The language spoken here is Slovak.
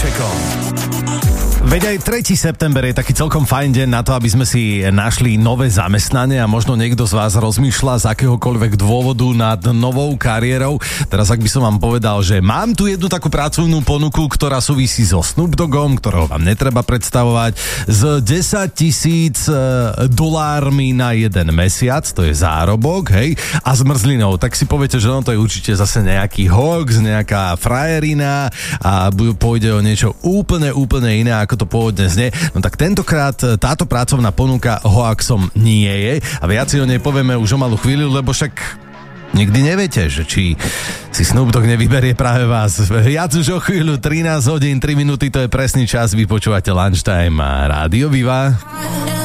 Vašekom. Veď aj 3. september je taký celkom fajn deň na to, aby sme si našli nové zamestnanie a možno niekto z vás rozmýšľa z akéhokoľvek dôvodu nad novou kariérou. Teraz ak by som vám povedal, že mám tu jednu takú pracovnú ponuku, ktorá súvisí so Snoop Doggom, ktorého vám netreba predstavovať, s $10,000 na jeden mesiac, to je zárobok, hej, a s mrzlinou, tak si poviete, že to je určite zase nejaký hoax, nejaká frajerina a pôjde o niečo úplne iné, ako to pôvodne znie. No tak tentokrát táto pracovná ponuka hoaxom nie je a viac si o nej povieme už o malú chvíľu, lebo však nikdy neviete, že či si Snoop Dogg nevyberie práve vás. Viac už o chvíľu, 13 hodín, 3 minúty, to je presný čas, vy počúvate Lunchtime a Rádio Viva.